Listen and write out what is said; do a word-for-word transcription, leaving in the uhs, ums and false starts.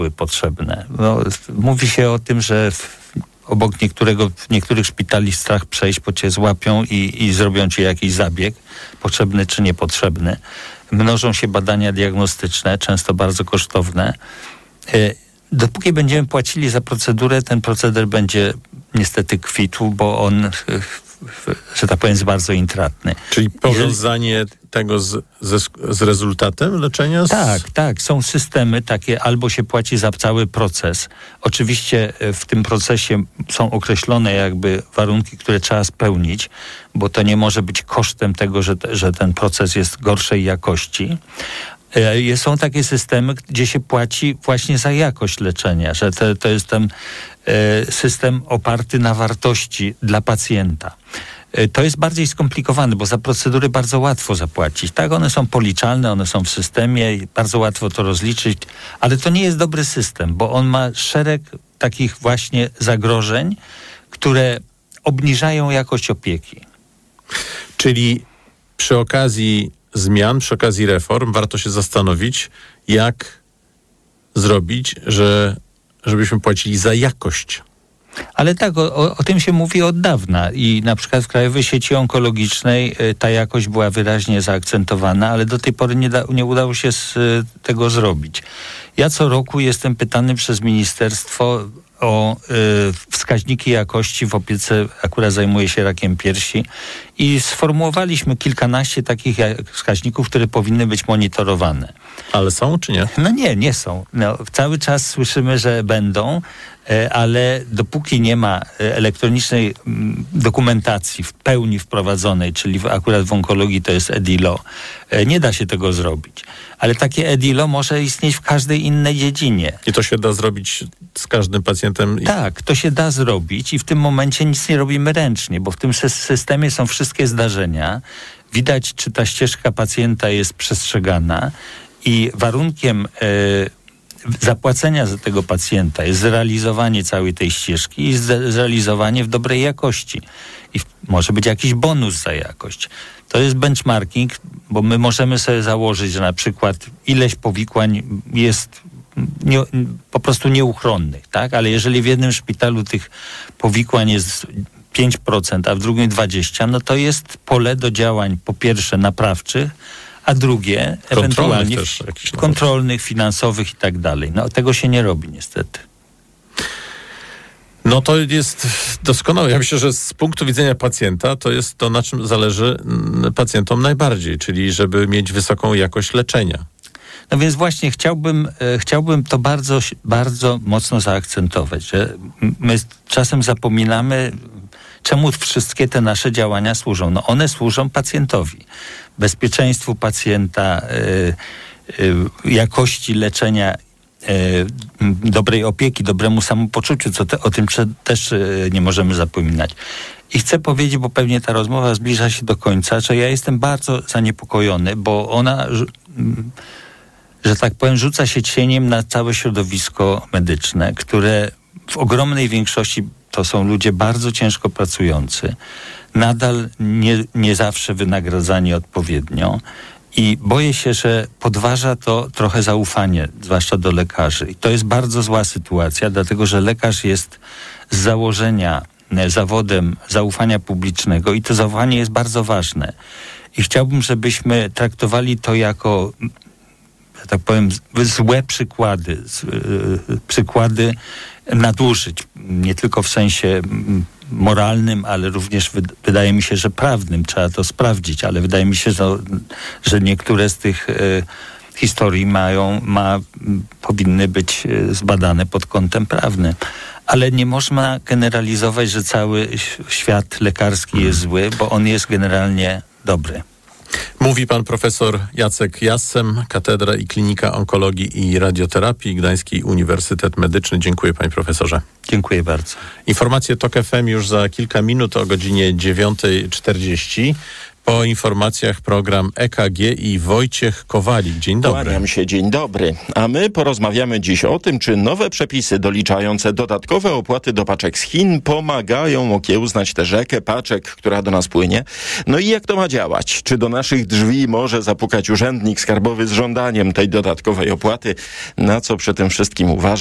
były potrzebne. No, mówi się o tym, że w, obok niektórego, w niektórych szpitali strach przejść, bo cię złapią i, i zrobią ci jakiś zabieg, potrzebny czy niepotrzebny. Mnożą się badania diagnostyczne, często bardzo kosztowne. Dopóki będziemy płacili za procedurę, ten proceder będzie niestety kwitł, bo on, że tak powiem, jest bardzo intratny. Czyli powiązanie tego z, ze, z rezultatem leczenia? Z... Tak, tak. Są systemy takie, albo się płaci za cały proces. Oczywiście w tym procesie są określone jakby warunki, które trzeba spełnić, bo to nie może być kosztem tego, że, że ten proces jest gorszej jakości. Są takie systemy, gdzie się płaci właśnie za jakość leczenia, że to, to jest ten system oparty na wartości dla pacjenta. To jest bardziej skomplikowane, bo za procedury bardzo łatwo zapłacić. Tak, one są policzalne, one są w systemie i bardzo łatwo to rozliczyć, ale to nie jest dobry system, bo on ma szereg takich właśnie zagrożeń, które obniżają jakość opieki. Czyli przy okazji zmian, przy okazji reform warto się zastanowić, jak zrobić, że, żebyśmy płacili za jakość. Ale tak, o, o tym się mówi od dawna i na przykład w Krajowej Sieci Onkologicznej y, ta jakość była wyraźnie zaakcentowana, ale do tej pory nie, da, nie udało się z y, tego zrobić. Ja co roku jestem pytany przez ministerstwo o y, wskaźniki jakości w opiece, akurat zajmuję się rakiem piersi i sformułowaliśmy kilkanaście takich wskaźników, które powinny być monitorowane. Ale są czy nie? No nie, nie są. No, cały czas słyszymy, że będą, ale dopóki nie ma elektronicznej dokumentacji w pełni wprowadzonej, czyli akurat w onkologii to jest EDILO, nie da się tego zrobić. Ale takie EDILO może istnieć w każdej innej dziedzinie. I to się da zrobić z każdym pacjentem? Tak, to się da zrobić i w tym momencie nic nie robimy ręcznie, bo w tym systemie są wszystkie zdarzenia. Widać, czy ta ścieżka pacjenta jest przestrzegana i warunkiem y, zapłacenia za tego pacjenta jest zrealizowanie całej tej ścieżki i zrealizowanie w dobrej jakości. I w, może być jakiś bonus za jakość. To jest benchmarking, bo my możemy sobie założyć, że na przykład ileś powikłań jest nie, po prostu nieuchronnych, tak? Ale jeżeli w jednym szpitalu tych powikłań jest pięć procent, a w drugim dwadzieścia procent, no to jest pole do działań po pierwsze naprawczych, a drugie ewentualnie też jakiś kontrolnych, finansowych i tak dalej. No tego się nie robi niestety. No to jest doskonałe. Ja myślę, że z punktu widzenia pacjenta to jest to, na czym zależy pacjentom najbardziej, czyli żeby mieć wysoką jakość leczenia. No więc właśnie chciałbym, e, chciałbym to bardzo, bardzo mocno zaakcentować, że my czasem zapominamy, czemu wszystkie te nasze działania służą. No one służą pacjentowi. Bezpieczeństwu pacjenta, e, e, jakości leczenia, e, dobrej opieki, dobremu samopoczuciu, co te, o tym też e, nie możemy zapominać. I chcę powiedzieć, bo pewnie ta rozmowa zbliża się do końca, że ja jestem bardzo zaniepokojony, bo ona, że tak powiem, rzuca się cieniem na całe środowisko medyczne, które w ogromnej większości to są ludzie bardzo ciężko pracujący, nadal nie, nie zawsze wynagradzani odpowiednio i boję się, że podważa to trochę zaufanie, zwłaszcza do lekarzy. I to jest bardzo zła sytuacja, dlatego że lekarz jest z założenia zawodem zaufania publicznego i to zaufanie jest bardzo ważne. I chciałbym, żebyśmy traktowali to jako, że tak powiem, złe przykłady, przykłady nadużyć, nie tylko w sensie moralnym, ale również wydaje mi się, że prawnym. Trzeba to sprawdzić, ale wydaje mi się, że, że niektóre z tych historii mają, ma, powinny być zbadane pod kątem prawnym. Ale nie można generalizować, że cały świat lekarski jest zły, bo on jest generalnie dobry. Mówi pan profesor Jacek Jassem, Katedra i Klinika Onkologii i Radioterapii, Gdański Uniwersytet Medyczny. Dziękuję panie profesorze. Dziękuję bardzo. Informacje TOK F M już za kilka minut o godzinie dziewiąta czterdzieści. Po informacjach program E K G i Wojciech Kowalik. Dzień dobry. Kłaniam się, dzień dobry. A my porozmawiamy dziś o tym, czy nowe przepisy doliczające dodatkowe opłaty do paczek z Chin pomagają okiełznać tę rzekę paczek, która do nas płynie. No i jak to ma działać? Czy do naszych drzwi może zapukać urzędnik skarbowy z żądaniem tej dodatkowej opłaty? Na co przy tym wszystkim uważa?